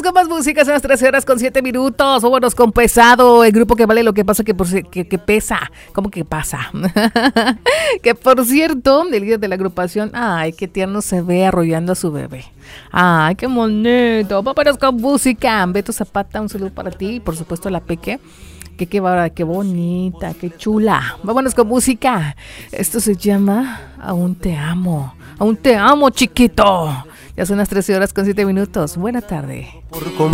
Vámonos con más música, son las 13 horas con 7 minutos. Vámonos con Pesado, el grupo que vale lo que pasa, que pesa. ¿Cómo que pasa? Que por cierto, el líder de la agrupación, ay, qué tierno se ve arrollando a su bebé. Ay, qué bonito. Vámonos con música. Beto Zapata, un saludo para ti y por supuesto a la Peque. Qué bonita, qué chula. Vámonos con música. Esto se llama Aún te amo. Aún te amo, chiquito. Ya son las 13 horas con 7 minutos. Buena tarde.